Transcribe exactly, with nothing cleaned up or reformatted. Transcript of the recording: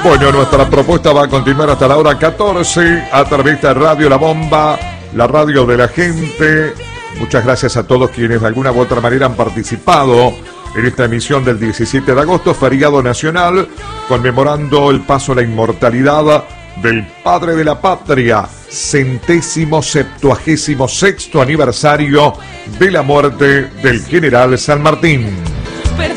Bueno, nuestra propuesta va a continuar hasta la hora catorce a través de Radio La Bomba, la radio de la gente. Muchas gracias a todos quienes de alguna u otra manera han participado en esta emisión del diecisiete de agosto, feriado nacional, conmemorando el paso a la inmortalidad del padre de la patria, centésimo septuagésimo sexto aniversario de la muerte del general San Martín.